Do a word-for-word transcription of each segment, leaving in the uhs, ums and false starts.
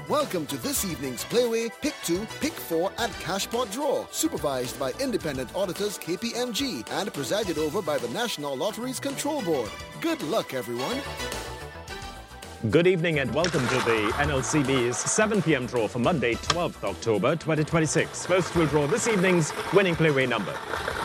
Welcome to this evening's Playway Pick two, Pick four and Cashpot Draw, supervised by independent auditors K P M G and presided over by the National Lotteries Control Board. Good luck, everyone. Good evening and welcome to the N L C B's seven p m draw for Monday, twelfth October twenty twenty-six. First, we'll draw this evening's winning Playway number.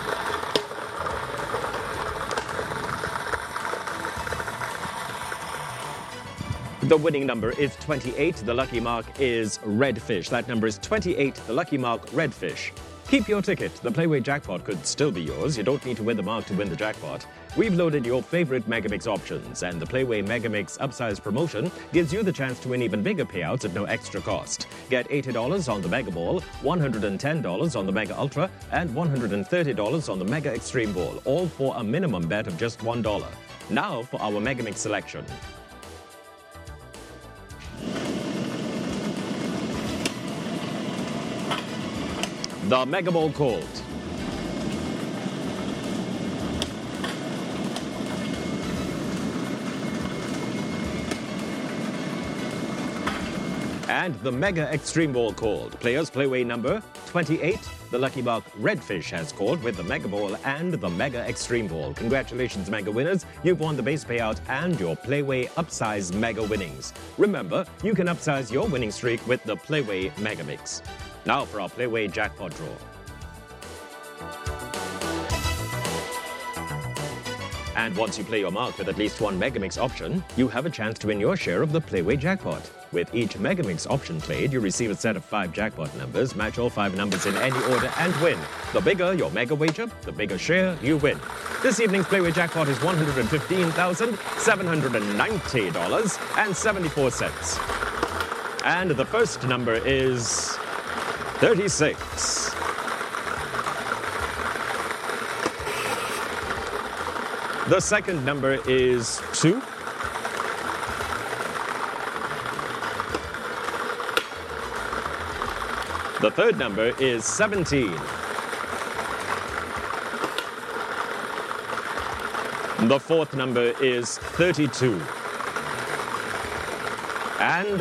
The winning number is twenty-eight. The lucky mark is Redfish. That number is twenty-eight. The lucky mark, Redfish. Keep your ticket. The Playway jackpot could still be yours. You don't need to win the mark to win the jackpot. We've loaded your favorite Megamix options, and the Playway Megamix Upsize promotion gives you the chance to win even bigger payouts at no extra cost. Get eighty dollars on the Mega Ball, one hundred ten dollars on the Mega Ultra, and one hundred thirty dollars on the Mega Extreme Ball, all for a minimum bet of just one dollar. Now for our Megamix selection. The Mega Ball called. And the Mega Extreme Ball called. Players, Playway number twenty-eight. The lucky mark Redfish has called with the Mega Ball and the Mega Extreme Ball. Congratulations, Mega winners. You've won the base payout and your Playway Upsize Mega winnings. Remember, you can upsize your winning streak with the Playway Megamix. Now for our Playway jackpot draw. And once you play your mark with at least one Megamix option, you have a chance to win your share of the Playway jackpot. With each Megamix option played, you receive a set of five jackpot numbers, match all five numbers in any order, and win. The bigger your Mega wager, the bigger share you win. This evening's Playway jackpot is one hundred fifteen thousand seven hundred ninety dollars and seventy-four cents. And the first number is thirty-six. The second number is two. The third number is seventeen. The fourth number is thirty-two. And